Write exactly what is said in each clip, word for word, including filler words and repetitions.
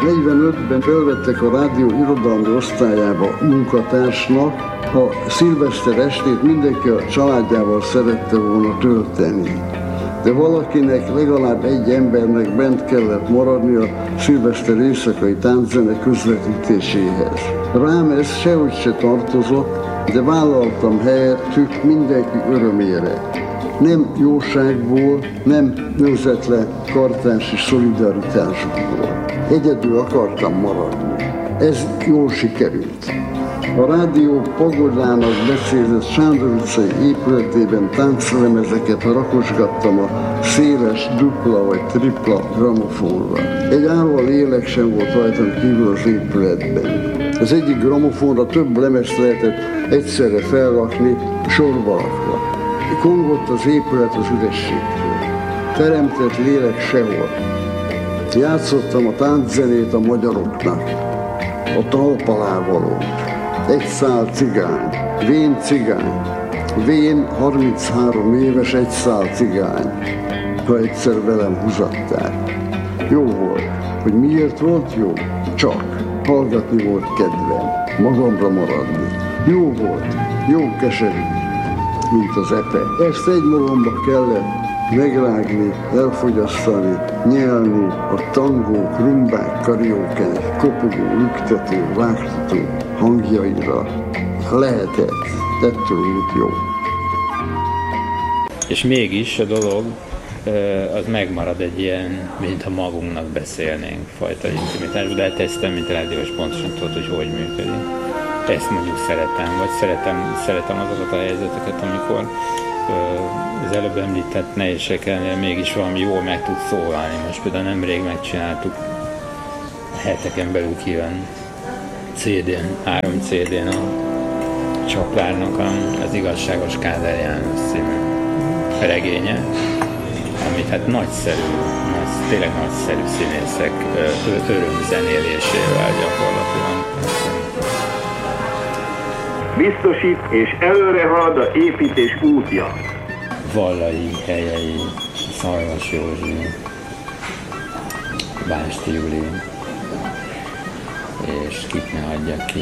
negyvenötben felvettek a rádió irodalmi osztályába munkatársnak, a szilveszter estét mindenki a családjával szerette volna tölteni. De valakinek, legalább egy embernek bent kellett maradni a szilveszter éjszakai tánczene közvetítéséhez. Rám ez sehogy se tartozott, de vállaltam helyettük mindenki örömére. Nem jóságból, nem önzetlen kartársi szolidaritásból. Egyedül akartam maradni. Ez jól sikerült. A rádió pagodának becézett Sándor utcai épületében tánclemezeket rakosgattam a széles, dupla vagy tripla gramofonra. Egy állva lélek sem volt rajtam kívül az épületben. Az egyik gramofonra több lemezt lehetett egyszerre felrakni, sorba rakva. Kongott az épület az ürességtől. Teremtett lélek sehol. Játszottam a tánczenét a magyaroknak, a talpalávalót. Egy szál cigány, vén cigány, vén harminchárom éves egy szál cigány, ha egyszer velem húzatták. Jó volt, hogy miért volt jó? Csak hallgatni volt kedvem, magamra maradni. Jó volt, jó keserű, mint az epe. Ezt egy magamba kellett megrágni, elfogyasztani, nyelni a tangók, rumbák, karaoke, kopogó, lüktető, vágtató hangjaira. Lehetett, ettől úgy jó. És mégis a dolog az megmarad egy ilyen, mintha magunknak beszélnénk fajta intimitásban, de hát ezt nem, mint rádiós pontosan tudod, hogy hogy működik. Ezt mondjuk szeretem, vagy szeretem, szeretem azokat a helyzeteket, amikor az előbb említett nehézségeknél mégis valami jól meg tud szólalni. Most például nemrég megcsináltuk, heteken belül kijön cé dén, három cé dén a Csaplárnak az Igazságos Kádár János című regénye, amit hát nagyszerű, nagy, tényleg nagyszerű színészek örömzenélésével gyakorlatilag. Biztosít és előre halad az építés útja. Vallai helyei, Szarvas Józsi, Básti Júli, és kit ne hagyjak ki.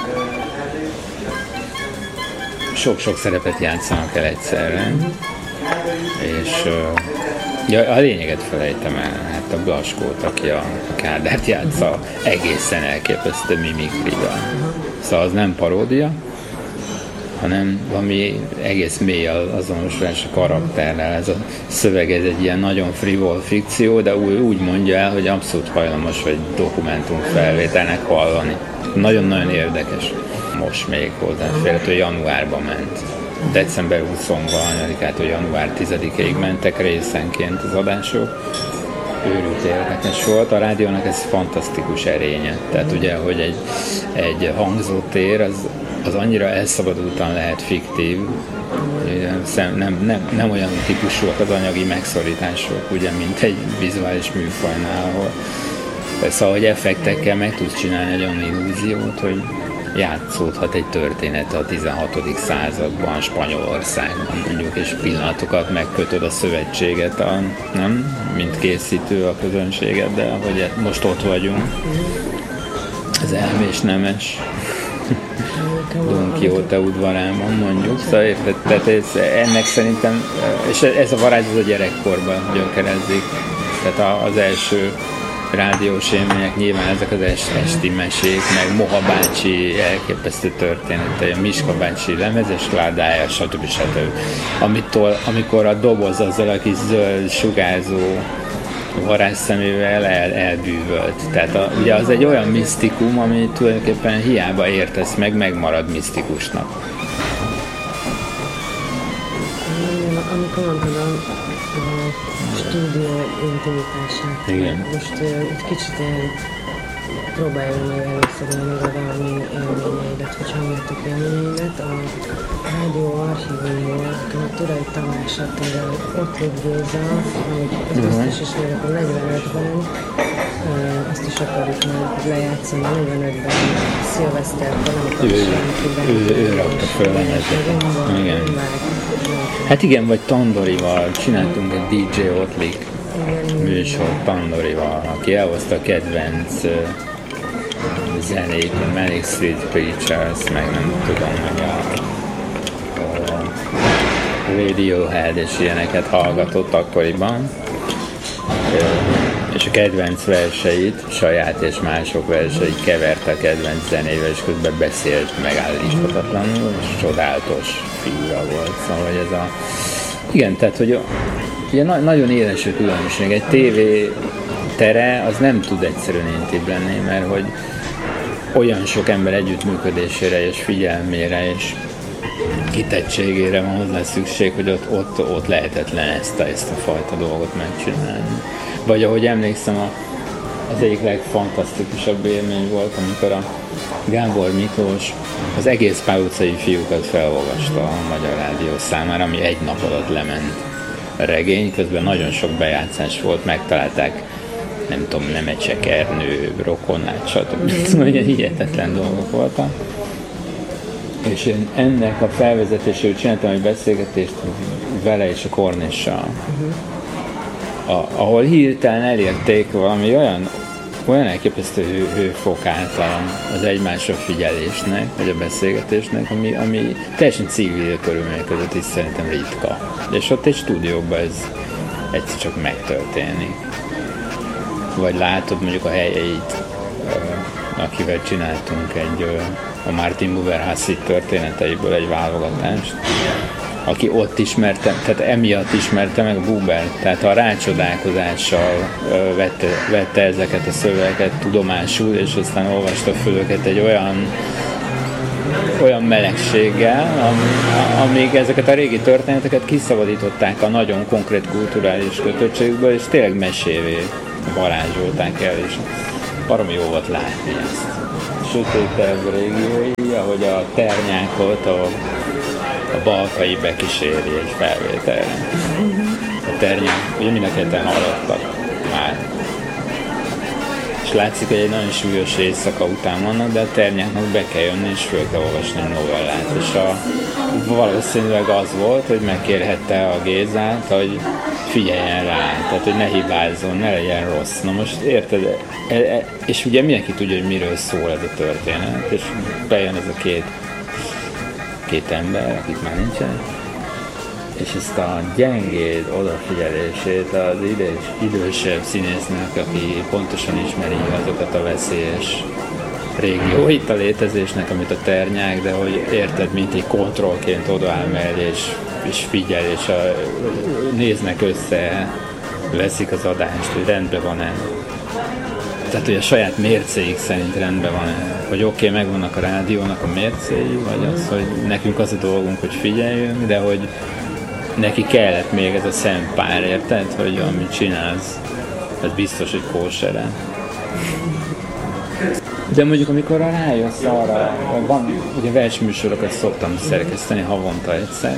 Sok-sok szerepet játszanak el egyszerre, és ja, a lényeget felejtem el, hát a Blaskót, aki a Kádárt játsza, egészen elképesztő mimikrivel. Szóval az nem paródia, hanem valami egész mély azonosulás a karakterrel. Ez a szöveg, ez egy ilyen nagyon frivol fikció, de úgy mondja el, hogy abszolút hajlamos vagy dokumentum felvételnek hallani. Nagyon-nagyon érdekes. Most még hozzáférhető, januárban ment. December huszonvaladikától január tizedikéig mentek részenként az adások. Őrült érdekes volt. A rádiónak ez fantasztikus erénye. Tehát ugye, hogy egy, egy hangzótér az, az annyira elszabadultan lehet fiktív, nem, nem, nem olyan típusúak az anyagi megszorítások, ugye, mint egy vizuális műfajnál, ahol szóval, hogy effektekkel meg tudsz csinálni egy olyan illúziót, hogy játszódhat egy történet a tizenhatodik században, Spanyolországban mondjuk, és pillanatokat megkötöd a szövetséget, a, nem? Mint készítő a közönségeddel, hogy most ott vagyunk. Az elmés nemes Don Quixote udvarában mondjuk. Szóval érted, tehát ez, ennek szerintem, és ez a varázs az a gyerekkorban gyökerezik. Tehát az első rádiós élmények nyilván ezek az esti mesék, meg Moha bácsi elképesztő történetei, a Miska bácsi lemezes ládája, stb. stb. Amitől, amikor a doboz azzal a kis zöld sugárzó varázsszemével el, elbűvölt. Tehát a, ugye az egy olyan misztikum, ami tulajdonképpen hiába értesz meg, megmarad misztikusnak. Amikor mondtad a, a stúdió intimitását, igen. Most uh, egy kicsit ilyen próbáljuk meg először valami élményeidet, vagy hangjátok élményeidet. A rádió archívumból, a Turai Tamás Attila, ott lép Géza, amit az biztos is vagyok, a negyvenötben, azt is akarjuk majd lejátszani, negyvenötben szilveszterben, amikor is ő, ő rakta föl a lemezet. Igen. Hát igen, vagy Tandorival csináltunk egy dé dzsé Ottlik műsor Pandorival, aki elhozta a kedvenc zenét, a Manic Street Preachers, meg nem tudom, meg a, a Radiohead és ilyeneket hallgatott akkoriban. És a kedvenc verseit, saját és mások verseit keverte a kedvenc zenével, és közben beszélt megállíthatatlanul, és csodálatos figura volt. Szóval, hogy ez a... Igen, tehát, hogy ugye nagyon éles a különbség. Egy tévé tere az nem tud egyszerűen intibb lenni, mert hogy olyan sok ember együttműködésére és figyelmére és kitettségére van hozzá szükség, hogy ott, ott, ott lehetetlen ezt a, ezt a fajta dolgot megcsinálni. Vagy ahogy emlékszem, a, az egyik legfantasztikusabb élmény volt, amikor a Gábor Miklós az egész Pál utcai fiúkat felolvasta a Magyar Rádió számára, ami egy nap alatt lement a regény, közben nagyon sok bejátszás volt, megtalálták, nem tudom, Nemecsek Ernő, Rokonlát, stb. Szóval ilyen hihetetlen dolgok voltak. És én ennek a felvezetéséről csináltam egy beszélgetést vele és a Kornissal, uh-huh. ahol hirtelen elérték valami olyan, olyan elképesztő hő, hőfokát az egymásra figyelésnek, vagy a beszélgetésnek, ami, ami teljesen civil körülmények között is szerintem ritka. És ott egy stúdióban ez egyszer csak megtörténik. Vagy látod mondjuk a helyeit, akivel csináltunk egy a Martin Buber Hassid történeteiből egy válogatást, aki ott ismerte, tehát emiatt ismerte meg Bubert, tehát a rácsodálkozással vette, vette ezeket a szövegeket tudomásul, és aztán olvasta föl őket egy olyan, olyan melegséggel, am, amíg ezeket a régi történeteket kiszabadították a nagyon konkrét kulturális kötöttségükből, és tényleg mesévé varázsolták el, és baromi jó volt látni ezt. Sötétebb régiói, ahogy a ternyákot a, a Balkai bekíséri egy felvételre. A ternyák, ugye mind a ketten hallottak már. És látszik, hogy egy nagyon súlyos éjszaka után vannak, de a ternyáknak be kell jönni és föl kell olvasni a novellát. És a, valószínűleg az volt, hogy megkérhette a Gézát, hogy figyeljen rá, tehát hogy ne hibázzon, ne legyen rossz. Na most érted, e, e, és ugye mindenki tudja, hogy miről szól ez a történet, és bejön ez a két, két ember, akik már nincsenek, és ezt a gyengéd odafigyelését az idős, idősebb színésznek, aki pontosan ismeri azokat a veszélyes régióit a létezésnek, amit a ternyák, de hogy érted, mint egy kontrollként odaáll mellé, és, és figyel, és a, néznek össze, veszik az adást, hogy rendben van-e. Tehát, hogy a saját mércéig szerint rendben van-e. Hogy oké, okay, megvannak a rádiónak a mércéi, vagy az, hogy nekünk az a dolgunk, hogy figyeljünk, de hogy neki kellett még ez a szempár, érted? Hogy amit csinálsz, ez biztos, hogy kósere. De mondjuk, amikor rájössz arra, van, ugye versműsorokat szoktam szerkeszteni havonta egyszer,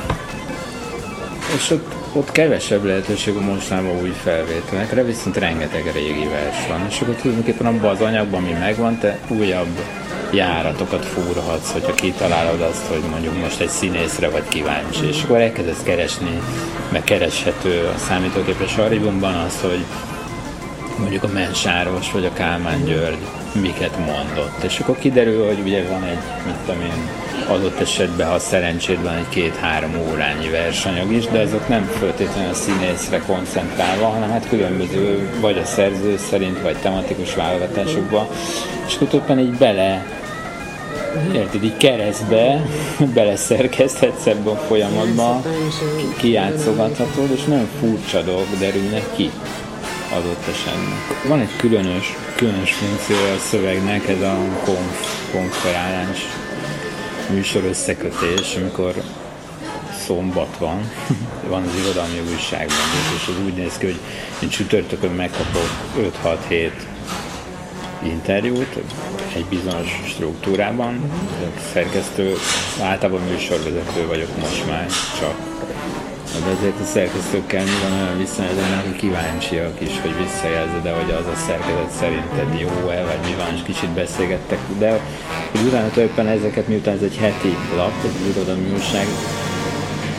és ott, ott kevesebb lehetőség a mostanában új felvételekre, viszont rengeteg régi vers van, és akkor tulajdonképpen abban az anyagban, ami megvan, te újabb járatokat fúrhatsz, hogyha kitalálod azt, hogy mondjuk most egy színészre vagy kíváncsi, és akkor elkezdesz keresni, meg kereshető a számítógépes archívumban az, hogy mondjuk a Mensáros vagy a Kálmán György miket mondott. És akkor kiderül, hogy ugye van egy, mit tudom én, adott esetben, ha szerencséd van, egy két-három órányi versanyag is, de azok nem feltétlenül a színészre koncentrálva, hanem hát különböző, vagy a szerző szerint, vagy tematikus válogatásokba. És akkor tulajdonképpen így bele, érted, így keresztbe, beleszerkeszthetsz ebbe a folyamatba, kijátszogathatod, és nagyon furcsa dolgok derülnek ki adott esetben. Van egy különös, különös funkciója a szövegnek, ez a konf, konferálás, műsor összekötés, amikor szombat van, van az irodalmi újságban, és az úgy néz ki, hogy én csütörtökön megkapok öt-hat-hét interjút egy bizonyos struktúrában. A szerkesztő, általában műsorvezető vagyok most már csak. De ezért a szerkesztőkkel mi van olyan viszonylatban, akik kíváncsiak is, hogy visszajelzed, de hogy az a szerkezet szerinted jó-e, vagy mi van, és kicsit beszélgettek. De hogy utána tulajdonképpen ezeket, miután ez egy heti lap, egy irodalmi újság,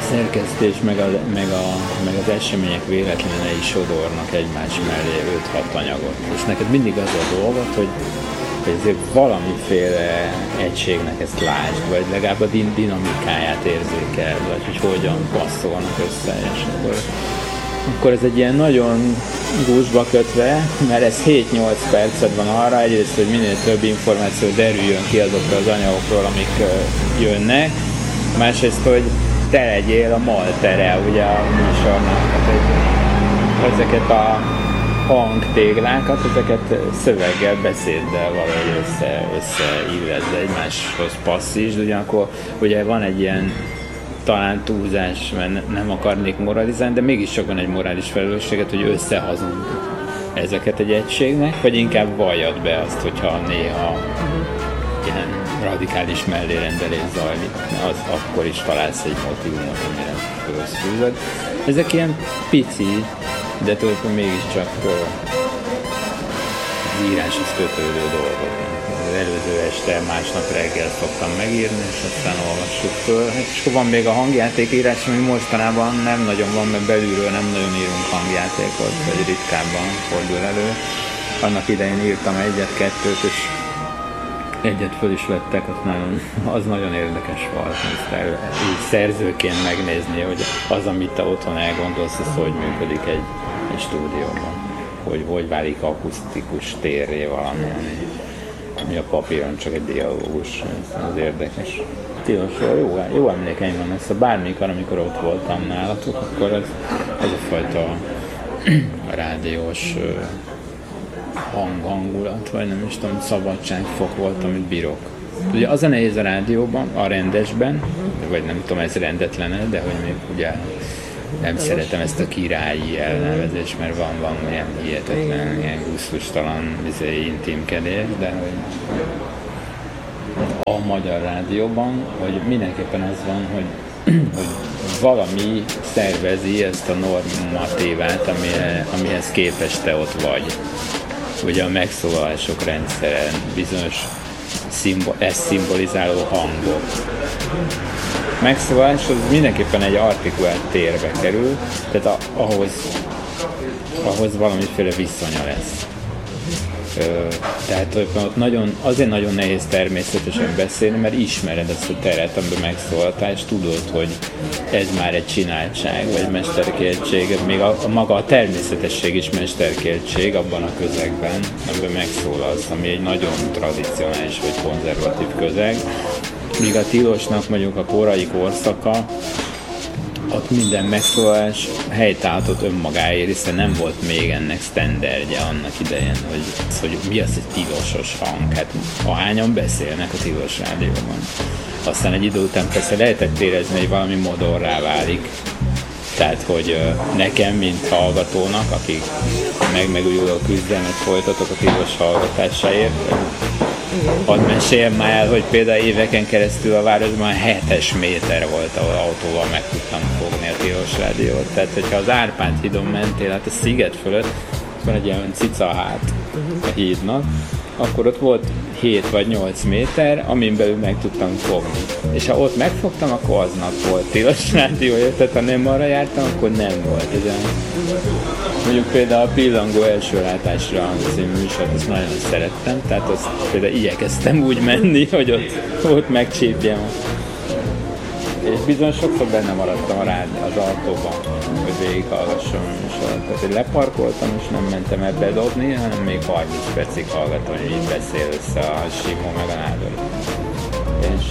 szerkesztés, meg, a, meg, a, meg az események véletlenei sodornak egymás mellé öt-hat anyagot. És neked mindig az a dolgot, hogy, hogy ezért valamiféle egységnek ezt lásd, vagy legalább a din- dinamikáját érzékeld, vagy hogy hogyan passzolnak össze, és akkor, akkor ez egy ilyen nagyon gúzsba kötve, mert ez hét-nyolc perced van arra, egyrészt, hogy minél több információ derüljön ki azokról az anyagokról, amik uh, jönnek, másrészt, hogy te legyél a maltere, ugye a műsornak, hogy ezeket a hangtéglákat, ezeket szöveggel, beszéddel valahogy össze, összeilleszd, egymáshoz passzítsd, ugyanakkor ugye van egy ilyen talán túlzás, mert nem akarnék moralizálni, de mégiscsak van egy morális felelősséget, hogy összehazunk ezeket egy egységnek, vagy inkább valljad be azt, hogyha néha ilyen radikális mellérendelés zajlik, az akkor is találsz egy motivumot, amire fölszűzöd. Ezek ilyen pici, de tulajdonképpen mégiscsak az íráshoz kötődő dolgok. Az előző este, másnap reggel szoktam megírni, és aztán olvassuk föl. Hát, és akkor van még a hangjátékírás, ami mostanában nem nagyon van, mert belülről nem nagyon írunk hangjátékot, vagy ritkábban fordul elő. Annak idején írtam egyet-kettőt, és egyet föl is vettek, az nagyon, az nagyon érdekes volt, ezt el, így szerzőként megnézni, hogy az, amit te otthon elgondolsz, az hogy működik egy, egy stúdióban, hogy hogy válik akusztikus térré valami, ami a papíron csak egy dialógus, az érdekes. Tilosról jó, jó emlékeim van, ezt a bármikor, amikor ott voltam nálatok, akkor ez, ez a fajta rádiós hang, hangulat, vagy nem is tudom, szabadságfok volt, amit bírok. Ugye az a nehéz a rádióban, a rendesben, vagy nem tudom, ez rendetlene, de hogy még ugye nem szeretem ezt a királyi elnevezést, mert van, van ilyen hihetetlen, ilyen gusztustalan intimkedés, de hogy a magyar rádióban, hogy mindenképpen az van, hogy, hogy valami szervezi ezt a normatívát, amire, amihez képest te ott vagy. Ugye a megszólalások rendszeren bizonyos szimbol, ezt szimbolizáló hangok. Megszólalás az mindenképpen egy artikulált térbe kerül, tehát a, ahhoz, ahhoz valamiféle viszonya lesz. Ö, tehát ott nagyon, azért nagyon nehéz természetesen beszélni, mert ismered ezt a teret, amiben megszólaltál, és tudod, hogy ez már egy csináltság, vagy mesterkéltség, még a, a maga a természetesség is mesterkéltség abban a közegben, amiben megszólalsz, ami egy nagyon tradicionális vagy konzervatív közeg. Míg a tilosnak mondjuk a korai korszaka, ott minden megszólalás helytálltott önmagáért, hiszen nem volt még ennek sztenderdje annak idején, hogy, hogy mi az egy tilosos hang. Hát ahányan beszélnek a tilos rádióban. Aztán egy idő után persze lehetett érezni, hogy valami modorrá válik. Tehát, hogy nekem, mint hallgatónak, akik meg-megújuló küzdelmet folytatok a tilos hallgatásáért, hadd meséljem már el, hogy például éveken keresztül a városban hetes méter volt, ahol autóval meg tudtam fogni a tilos rádiót. Tehát, hogyha az Árpád hídon mentél, hát a sziget fölött van egy ilyen cicahát a hídnak, akkor ott volt hét vagy nyolc méter, amin belül meg tudtam fogni. És ha ott megfogtam, akkor aznap volt tilos rádiója, tehát ha nem arra jártam, akkor nem volt. Ezen. Mondjuk például a Pillangó első látásra című műsort, azt nagyon szerettem, tehát azt például igyekeztem úgy menni, hogy ott, ott megcsípjem. És bizony sokszor benne maradtam a rádió, az autóban, hogy végighallgassam a műsort. Tehát, hogy leparkoltam, és nem mentem el bedobni, hanem még harminc percig hallgatom, hogy így beszél össze a Simó meg a Nádor. És,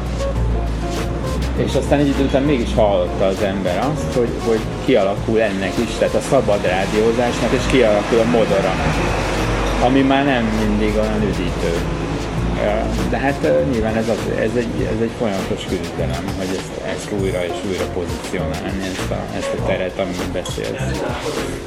és aztán egy idő után mégis hallotta az ember azt, hogy, hogy kialakul ennek is, tehát a szabad rádiózásnak, és kialakul a moderanak, ami már nem mindig olyan üdítő. De hát uh, nyilván ez, az, ez, egy, ez egy folyamatos küzdelem, hogy ezt, ezt újra és újra pozícionálni, ezt a, ezt a teret, amiben beszélsz.